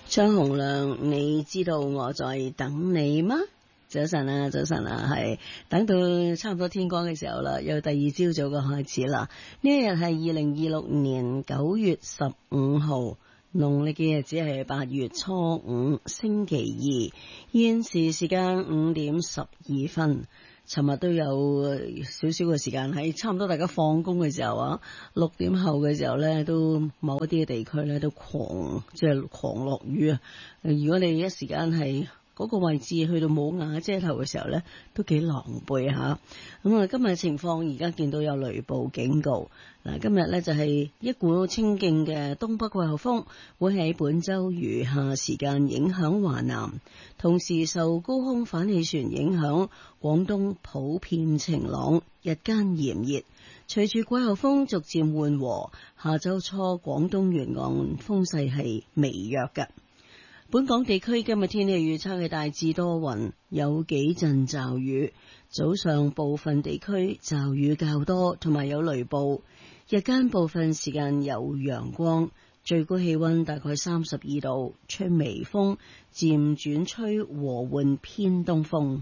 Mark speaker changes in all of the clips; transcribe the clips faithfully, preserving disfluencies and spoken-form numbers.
Speaker 1: 張洪亮，你知道我在等你嗎？早晨啊，早晨啊，係等到差唔多天光嘅時候啦，又第二朝早嘅開始啦。呢一日係二零二六年九月十五號，農曆嘅日子係八月初五，星期二，現時時間五點十二分。尋日都有少少嘅時間喺差唔多大家放工嘅時候啊，六點後嘅時候呢，都某一啲嘅地區呢都狂即係、就是、狂落雨啊！如果你一時間係嗰個位置去到冇瓦遮頭嘅時候呢，都幾狼狽吓。咁啊，今日情況而家見到有雷暴警告。嗱，今日呢就係一股清勁嘅東北季候風會喺本周餘下時間影響華南，同時受高空反氣旋影響，廣東普遍晴朗，日間炎熱。隨住季候風逐漸緩和，下周初廣東沿岸風勢係微弱嘅。本港地區今日天氣預測係大致多雲，有幾陣驟雨，早上部分地區驟雨較多，同埋有雷暴。日間部分時間有陽光，最高氣溫大概三十二度，吹微風，漸轉吹和緩偏東風。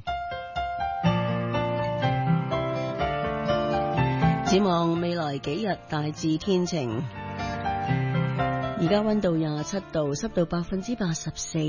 Speaker 1: 展望未來幾日大致天晴。而家溫度廿七度，濕度百分之八十四。